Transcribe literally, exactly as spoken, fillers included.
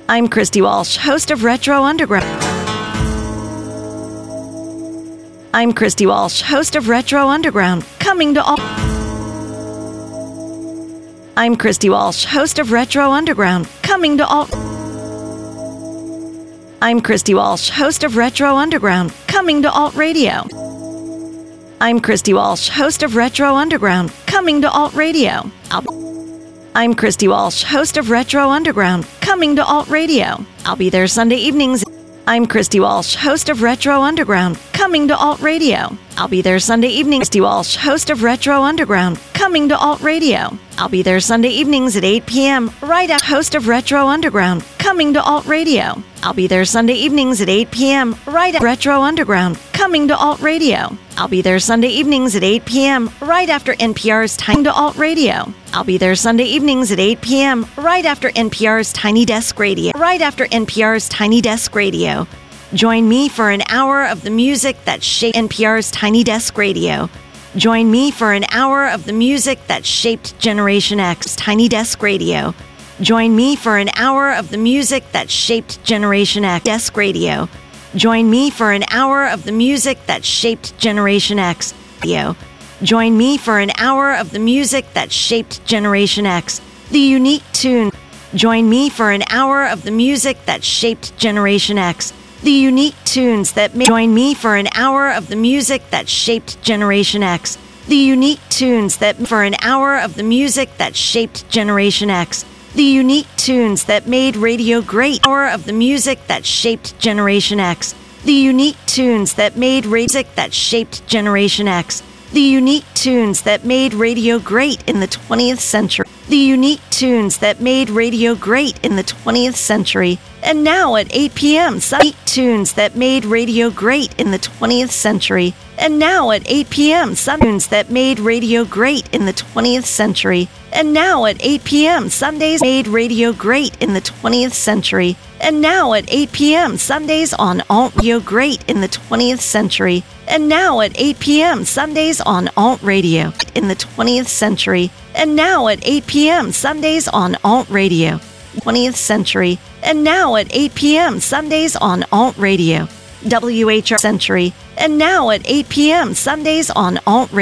I'm Christy Walsh, host of Retro Underground. I'm Christy Walsh, host of Retro Underground, coming to all. I'm Christy Walsh, host of Retro Underground, coming to all. I'm Christy Walsh, host of Retro Underground, coming to Alt Radio. I'm Christy Walsh, host of Retro Underground, coming to Alt Radio. I'll I'm Christy Walsh, host of Retro Underground, coming to Alt Radio. I'll be there Sunday evenings. I'm Christy Walsh, host of Retro Underground, coming to Alt Radio. I'll be there Sunday evenings. Christy Walsh, host of Retro Underground, coming to Alt Radio. I'll be there Sunday evenings at eight p.m. right after host of Retro Underground, coming to Alt Radio. I'll be there Sunday evenings at eight p.m. right after Retro Underground, coming to Alt Radio. I'll be there Sunday evenings at eight p.m. right after N P R's Time to Alt Radio. I'll be there Sunday evenings at eight p.m. right after N P R's Tiny Desk Radio. Right after N P R's Tiny Desk Radio. Join me for an hour of the music that shaped N P R's Tiny Desk Radio. Join me for an hour of the music that shaped Generation X Tiny Desk Radio. Join me for an hour of the music that shaped Generation X Desk Radio. Join me for an hour of the music that shaped Generation X Radio. Join me for an hour of the music that shaped Generation X. The unique tune. Join me for an hour of the music that shaped Generation X. The unique tunes that made. Join me for an hour of the music that shaped Generation X. The unique tunes that for an hour of the music that shaped Generation X. The unique tunes that made radio great. Hour of the music that shaped Generation X. The unique tunes that made music that shaped Generation X. The unique tunes that made radio great in the twentieth century. The unique tunes that made radio great in the twentieth century. And now at eight p.m. Sunday tunes that made radio great in the twentieth century. And now at eight p.m. Sunday tunes that made radio great in the twentieth century. And now at eight p.m. Sundays made radio great in the twentieth century. And now at eight p.m. Sundays on Alt Radio great in the twentieth century. And now at eight p.m. Sundays on Alt Radio in the twentieth century. And now at eight p.m. Sundays on Alt Radio, twentieth century. And now at eight p.m. Sundays on Alt Radio, W H R century. And now at eight p.m. Sundays on Alt Radio.